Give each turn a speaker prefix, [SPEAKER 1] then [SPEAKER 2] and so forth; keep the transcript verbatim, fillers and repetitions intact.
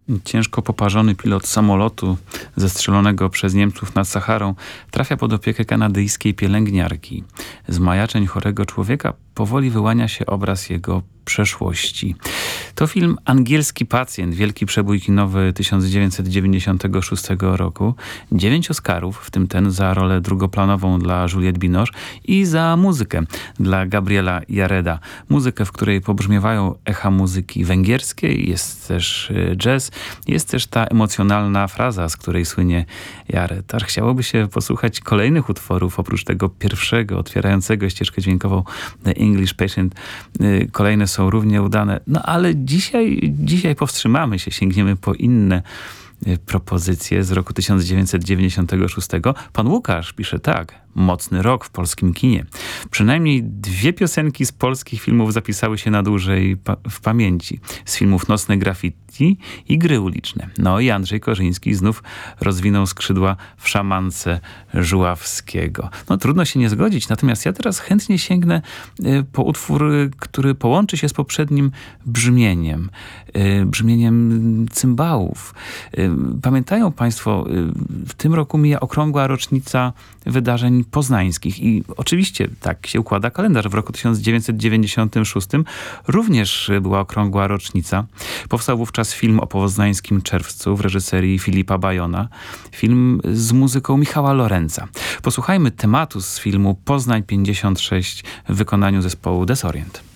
[SPEAKER 1] Ciężko poparzony pilot samolotu zestrzelonego przez Niemców nad Saharą trafia pod opiekę kanadyjskiej pielęgniarki. Z majaczeń chorego człowieka powoli wyłania się obraz jego przeszłości. To film Angielski pacjent, wielki przebój kinowy tysiąc dziewięćset dziewięćdziesiątego szóstego roku. Dziewięć Oscarów, w tym ten za rolę drugoplanową dla Juliette Binoche i za muzykę dla Gabriela Jareda. Muzykę, w której pobrzmiewają echa muzyki węgierskiej, jest też jazz, jest też ta emocjonalna fraza, z której słynie Jared. Aż chciałoby się posłuchać kolejnych utworów, oprócz tego pierwszego, otwierającego ścieżkę dźwiękową The English Patient. Kolejne są równie udane. No ale dzisiaj, dzisiaj powstrzymamy się, sięgniemy po inne propozycje z roku tysiąc dziewięćset dziewięćdziesiątego szóstego. Pan Łukasz pisze tak: mocny rok w polskim kinie. Przynajmniej dwie piosenki z polskich filmów zapisały się na dłużej pa- w pamięci. Z filmów Nocne Graffiti i Gry uliczne. No i Andrzej Korzyński znów rozwinął skrzydła w szamance Żuławskiego. No trudno się nie zgodzić, natomiast ja teraz chętnie sięgnę y, po utwór, y, który połączy się z poprzednim brzmieniem. Y, brzmieniem cymbałów. Y, pamiętają państwo, y, w tym roku mija okrągła rocznica wydarzeń poznańskich i oczywiście tak się układa kalendarz. W roku tysiąc dziewięćset dziewięćdziesiątym szóstym również była okrągła rocznica. Powstał wówczas film o poznańskim czerwcu w reżyserii Filipa Bajona. Film z muzyką Michała Lorenza. Posłuchajmy tematu z filmu Poznań pięćdziesiąt sześć w wykonaniu zespołu Desorient.